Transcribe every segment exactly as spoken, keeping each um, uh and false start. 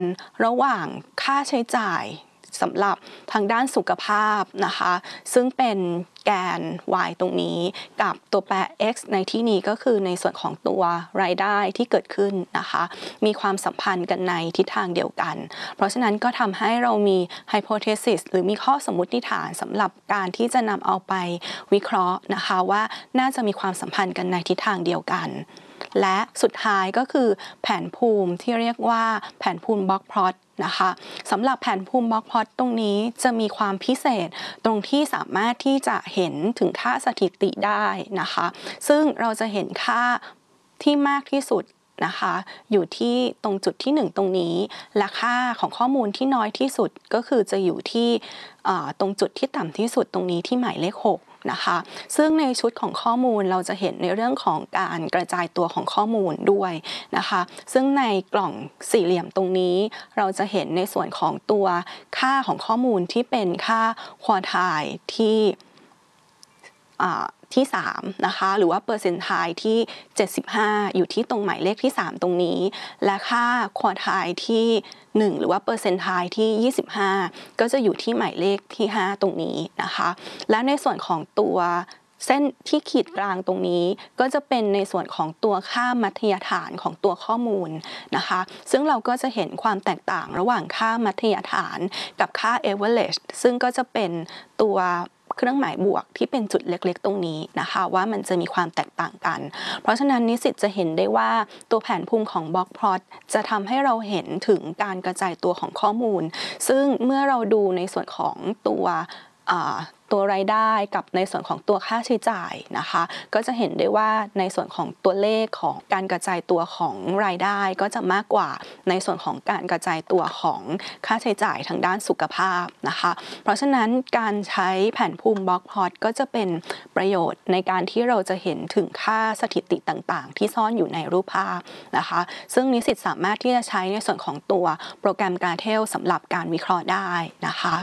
ระหว่างค่าใช้จ่ายสำหรับทางด้านสุขภาพนะคะซึ่งเป็นแกน y ตรงนี้กับตัวแปร x ในที่นี้ก็คือในส่วนของตัวรายได้ที่เกิดขึ้นนะคะมีความสัมพันธ์กันในทิศทางเดียวกันเพราะฉะนั้นก็ทำให้เรามี hypothesis หรือมีข้อสมมติฐานสำหรับการที่จะนำเอาไปวิเคราะห์นะคะว่าน่าจะมีความสัมพันธ์กันในทิศทางเดียวกันและสุดท้ายก็คือแผนภูมิที่เรียกว่าแผนภูมิบล็อกพลอตนะคะสำหรับแผนภูมิบล็อกพลอตตรงนี้จะมีความพิเศษตรงที่สามารถที่จะเห็นถึงค่าสถิติได้นะคะซึ่งเราจะเห็นค่าที่มากที่สุดนะคะอยู่ที่ตรงจุดที่หนึ่งตรงนี้และค่าของข้อมูลที่น้อยที่สุดก็คือจะอยู่ที่ตรงจุดที่ต่ำที่สุดตรงนี้ที่หมายเลขหกนะคะซึ่งในชุดของข้อมูลเราจะเห็นในเรื่องของการกระจายตัวของข้อมูลด้วยนะคะซึ่งในกล่องสี่เหลี่ยมตรงนี้เราจะเห็นในส่วนของตัวค่าของข้อมูลที่เป็นค่าควอไทล์ที่ที่สามนะคะหรือว่าเปอร์เซ็นต์ไทล์ที่เจ็ดสิบห้าอยู่ที่ตรงหมายเลขที่สามตรงนี้และค่าควอไทล์ที่หนึ่งหรือว่าเปอร์เซ็นต์ไทล์ที่ยี่สิบห้าก็จะอยู่ที่หมายเลขที่ห้าตรงนี้นะคะและในส่วนของตัวเส้นที่ขีดกลางตรงนี้ก็จะเป็นในส่วนของตัวค่ามัธยฐานของตัวข้อมูลนะคะซึ่งเราก็จะเห็นความแตกต่างระหว่างค่ามัธยฐานกับค่า average ซึ่งก็จะเป็นตัวเครื่องหมายบวกที่เป็นจุดเล็กๆตรงนี้นะคะว่ามันจะมีความแตกต่างกันเพราะฉะนั้นนิสิตจะเห็นได้ว่าตัวแผนภูมิของบล็อกพลอตจะทำให้เราเห็นถึงการกระจายตัวของข้อมูลซึ่งเมื่อเราดูในส่วนของตัวตัวรายได้กับในส่วนของตัวค่าใช้จ่ายนะคะก็จะเห็นได้ว่าในส่วนของตัวเลขของการกระจายตัวของรายได้ก็จะมากกว่าในส่วนของการกระจายตัวของค่าใช้จ่ายทางด้านสุขภาพนะคะเพราะฉะนั้นการใช้แผนภูมิบล็อกพลอตก็จะเป็นประโยชน์ในการที่เราจะเห็นถึงค่าสถิติต่างๆที่ซ่อนอยู่ในรูปภาพนะคะซึ่งนิสิตสามารถที่จะใช้ในส่วนของตัวโปรแกรม Gradle สำหรับการวิเคราะห์ได้นะคะ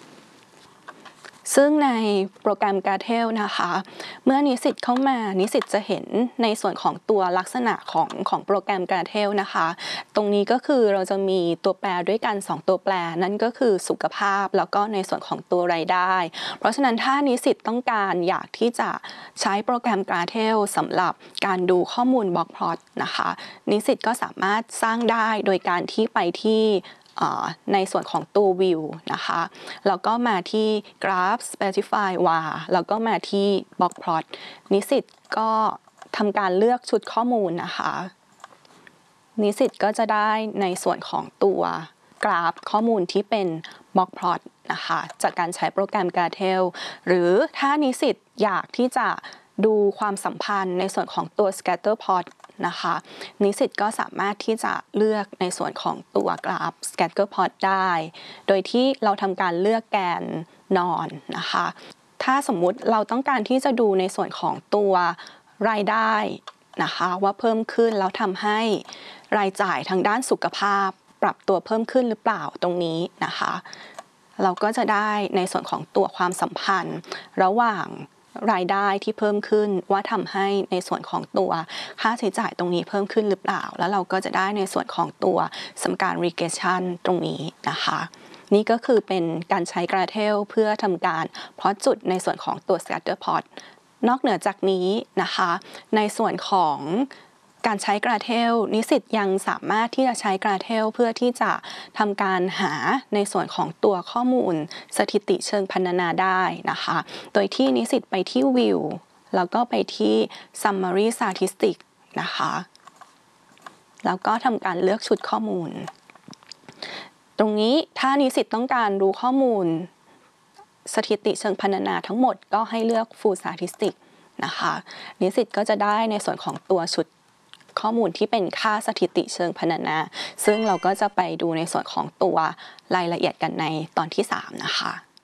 ซึ่งในโปรแกรม Gradle นะคะเมื่อนิสิตเข้ามานิสิตจะเห็นในส่วนของตัวลักษณะของของโปรแกรม Gradle นะคะตรงนี้ก็คือเราจะมีตัวแปรด้วยกันสองตัวแปรนั่นก็คือสุขภาพแล้วก็ในส่วนของตัวรายได้เพราะฉะนั้นถ้านิสิตต้องการอยากที่จะใช้โปรแกรม Gradle สำหรับการดูข้อมูลบล็อกพลอตนะคะนิสิตก็สามารถสร้างได้โดยการที่ไปที่ในส่วนของตัว view นะคะแล้วก็มาที่ graph specify var แล้วก็มาที่ block plot นิสิตก็ทำการเลือกชุดข้อมูลนะคะนิสิตก็จะได้ในส่วนของตัวกราฟข้อมูลที่เป็น block plot นะคะจากการใช้โปรแกรม Gradle หรือถ้านิสิตอยากที่จะดูความสัมพันธ์ในส่วนของตัว scatter plotนะคะนิสิตก็สามารถที่จะเลือกในส่วนของตัวกราฟ scatter plot ได้โดยที่เราทำการเลือกแกนนอนนะคะถ้าสมมุติเราต้องการที่จะดูในส่วนของตัวรายได้นะคะว่าเพิ่มขึ้นแล้วทำให้รายจ่ายทางด้านสุขภาพปรับตัวเพิ่มขึ้นหรือเปล่าตรงนี้นะคะเราก็จะได้ในส่วนของตัวความสัมพันธ์ระหว่างรายได้ที่เพิ่มขึ้นว่าทำให้ในส่วนของตัวค่าใช้จ่ายตรงนี้เพิ่มขึ้นหรือเปล่าแล้วเราก็จะได้ในส่วนของตัวสมการ regression ตรงนี้นะคะนี่ก็คือเป็นการใช้ Gradle เพื่อทำการเพาะจุดในส่วนของตัว scatter plot นอกเหนือจากนี้นะคะในส่วนของการใช้ Gradle นิสิตยังสามารถที่จะใช้ Gradle เพื่อที่จะทำการหาในส่วนของตัวข้อมูลสถิติเชิงพรรณนาได้นะคะโดยที่นิสิตไปที่ View แล้วก็ไปที่ Summary Statistics นะคะแล้วก็ทำการเลือกชุดข้อมูลตรงนี้ถ้านิสิตต้องการรู้ข้อมูลสถิติเชิงพรรณนาทั้งหมดก็ให้เลือก Full Statistics นะคะนิสิตก็จะได้ในส่วนของตัวชุดข้อมูลที่เป็นค่าสถิติเชิงพรรณนาซึ่งเราก็จะไปดูในส่วนของตัวรายละเอียดกันในตอนที่สามนะคะ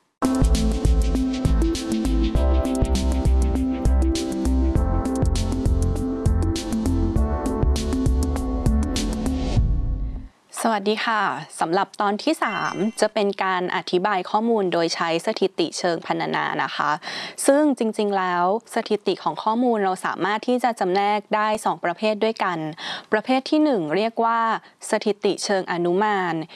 สวัสดีค่ะสำหรับตอนที่สามจะเป็นการอธิบายข้อมูลโดยใช้สถิติเชิงพรรณนานะคะซึ่งจริงๆแล้วสถิติของข้อมูลเราสามารถที่จะจำแนกได้สองประเภทด้วยกันประเภทที่หนึ่งเรียกว่าสถิติเชิงอนุมาน